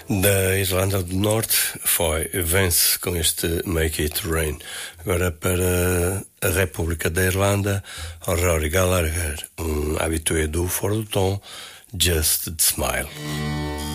Da Irlanda do Norte foi Vence com este Make It Rain. Agora para a República da Irlanda, Rory Gallagher, habitué do Fora do Tom, Just Smile.